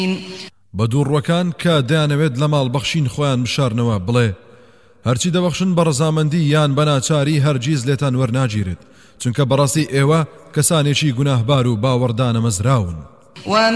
بە دووڕوەکان کە دەیانەوێت لە ماڵبەخشین خۆیان مشارنەوە بڵێ هەرچی دەبەخشن بە ڕەزامەندی یان بە ناچاری هەرگیز لێتان وەرناگیرێت چونکە بەڕاستی ئێوە کەسانێکی گوناهبار و باوەڕدانە مەزراون.